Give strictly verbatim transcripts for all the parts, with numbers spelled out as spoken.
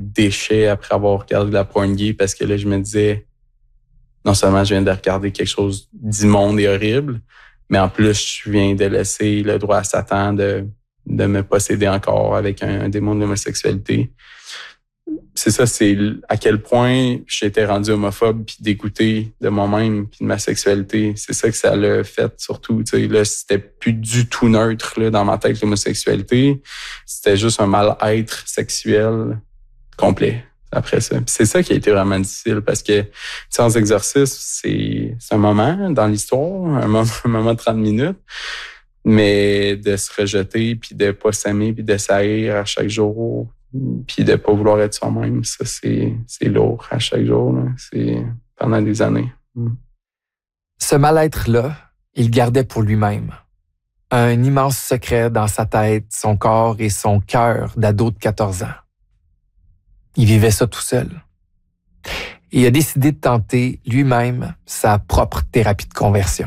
déchets après avoir regardé la porn gay parce que là, je me disais, non seulement je viens de regarder quelque chose d'immonde et horrible, mais en plus, je viens de laisser le droit à Satan de, de me posséder encore avec un, un démon de l'homosexualité. C'est ça, c'est à quel point j'étais rendu homophobe puis dégoûté de moi-même puis de ma sexualité. C'est ça que ça l'a fait surtout. Tu sais, là, c'était plus du tout neutre là, dans ma tête, l'homosexualité. C'était juste un mal-être sexuel complet après ça. Puis c'est ça qui a été vraiment difficile parce que sans exercice, c'est, c'est un moment dans l'histoire, un moment, un moment de trente minutes, mais de se rejeter puis de pas s'aimer puis de s'haïr à chaque jour puis de pas vouloir être soi-même, ça, c'est, c'est lourd à chaque jour. Là. C'est pendant des années. Mm. Ce mal-être-là, il gardait pour lui-même. Un immense secret dans sa tête, son corps et son cœur d'ado de quatorze ans. Il vivait ça tout seul. Et il a décidé de tenter lui-même sa propre thérapie de conversion.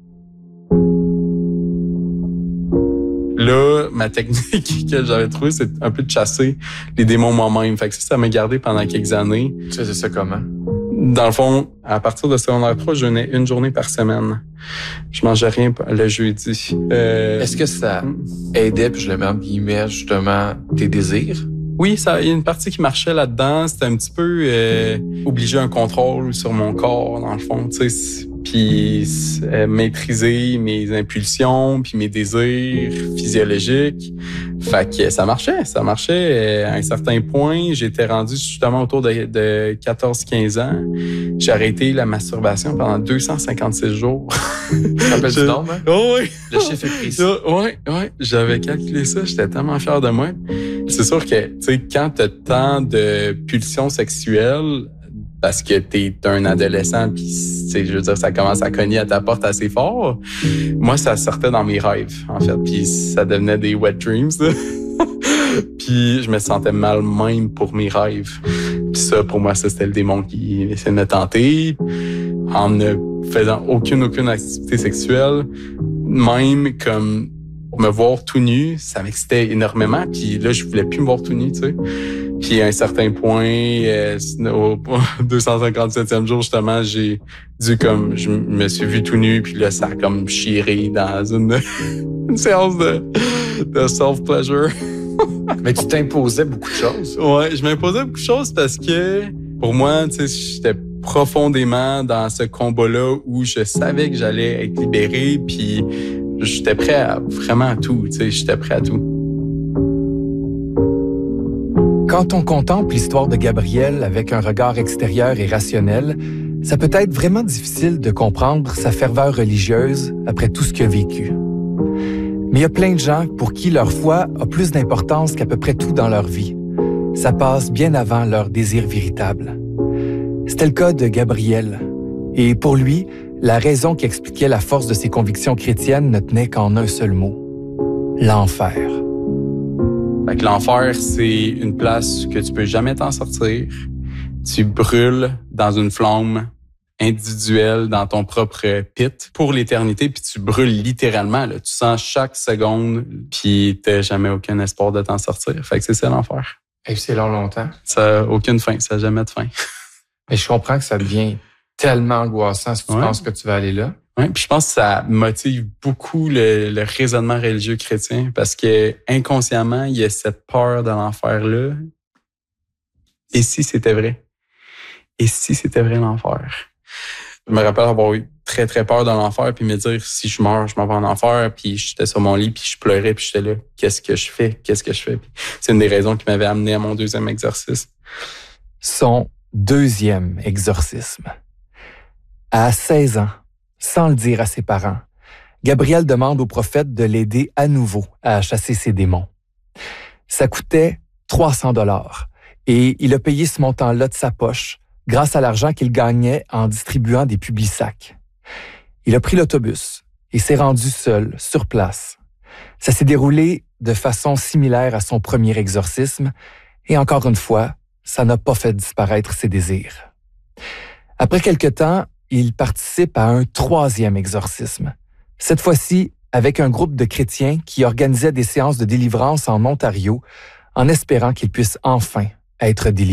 Là, ma technique que j'avais trouvée, c'est un peu de chasser les démons moi-même. Fait que ça, ça m'a gardé pendant quelques années. Tu faisais ça comment? Dans le fond, à partir de secondaire trois, je jeûnais une journée par semaine. Je mangeais rien le jeudi. Euh... Est-ce que ça aidait, puis je le mets en guillemets, justement, tes désirs? Oui, ça, il y a une partie qui marchait là-dedans. C'était un petit peu euh, obliger un contrôle sur mon corps, dans le fond, tu sais. Puis euh, maîtriser mes impulsions, puis mes désirs physiologiques. Fait que ça marchait, ça marchait. À un certain point, j'étais rendu justement autour de, de quatorze quinze ans. J'ai arrêté la masturbation pendant deux cent cinquante-six jours. Tu rappelles du nombre, hein? Oh oui! Le chiffre est précis. Oui, oui. J'avais calculé ça, j'étais tellement fier de moi. C'est sûr que, tu sais, quand t'as tant de pulsions sexuelles, parce que t'es un adolescent, puis je veux dire, ça commence à cogner à ta porte assez fort. Moi, ça sortait dans mes rêves, en fait, puis ça devenait des wet dreams. Puis je me sentais mal même pour mes rêves. Puis ça, pour moi, ça c'était le démon qui essayait de me tenter, en ne faisant aucune aucune activité sexuelle, même comme me voir tout nu, ça m'excitait énormément. Puis là, je voulais plus me voir tout nu, tu sais. Puis à un certain point, euh, au deux cent cinquante-septième jour, justement, j'ai dû comme, je me suis vu tout nu, puis là, ça a comme chiré dans une, une séance de, de self-pleasure. Mais tu t'imposais beaucoup de choses. Ouais, je m'imposais beaucoup de choses parce que, pour moi, tu sais, j'étais profondément dans ce combat-là où je savais que j'allais être libéré, puis j'étais prêt à vraiment à tout, tu sais, j'étais prêt à tout. Quand on contemple l'histoire de Gabriel avec un regard extérieur et rationnel, ça peut être vraiment difficile de comprendre sa ferveur religieuse après tout ce qu'il a vécu. Mais il y a plein de gens pour qui leur foi a plus d'importance qu'à peu près tout dans leur vie. Ça passe bien avant leur désir véritable. C'était le cas de Gabriel. Et pour lui, la raison qui expliquait la force de ses convictions chrétiennes ne tenait qu'en un seul mot: l'enfer. Fait que l'enfer, c'est une place que tu peux jamais t'en sortir. Tu brûles dans une flamme individuelle dans ton propre pit pour l'éternité, puis tu brûles littéralement. Là. Tu sens chaque seconde, puis t'as jamais aucun espoir de t'en sortir. Fait que c'est ça l'enfer. Et c'est long, longtemps. Ça n'a aucune fin, ça n'a jamais de fin. Mais je comprends que ça devient tellement angoissant si tu ouais. penses que tu vas aller là. Oui, puis je pense que ça motive beaucoup le, le raisonnement religieux chrétien parce que inconsciemment, il y a cette peur de l'enfer-là. Et si c'était vrai? Et si c'était vrai l'enfer? Je me rappelle avoir eu très, très peur de l'enfer puis me dire, si je meurs, je m'en vais en enfer. Puis j'étais sur mon lit, puis je pleurais, puis j'étais là, qu'est-ce que je fais? Qu'est-ce que je fais? Puis c'est une des raisons qui m'avait amené à mon deuxième exorcisme. Son deuxième exorcisme. À seize ans, sans le dire à ses parents, Gabriel demande au prophète de l'aider à nouveau à chasser ses démons. Ça coûtait trois cents dollars et il a payé ce montant-là de sa poche grâce à l'argent qu'il gagnait en distribuant des publisacs. Il a pris l'autobus et s'est rendu seul, sur place. Ça s'est déroulé de façon similaire à son premier exorcisme et encore une fois, ça n'a pas fait disparaître ses désirs. Après quelque temps, il participe à un troisième exorcisme. Cette fois-ci, avec un groupe de chrétiens qui organisaient des séances de délivrance en Ontario, en espérant qu'il puisse enfin être délivré.